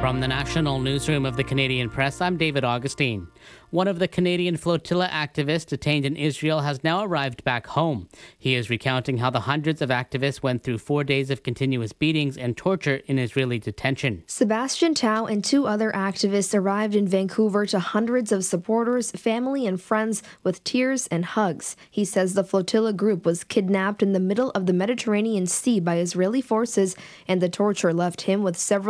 From the National Newsroom of the Canadian Press, I'm David Augustine. One of the Canadian flotilla activists detained in Israel has now arrived back home. He is recounting how the hundreds of activists went through 4 days of continuous beatings and torture in Israeli detention. Sebastian Tao and 2 other activists arrived in Vancouver to hundreds of supporters, family, and friends with tears and hugs. He says the flotilla group was kidnapped in the middle of the Mediterranean Sea by Israeli forces, and the torture left him with several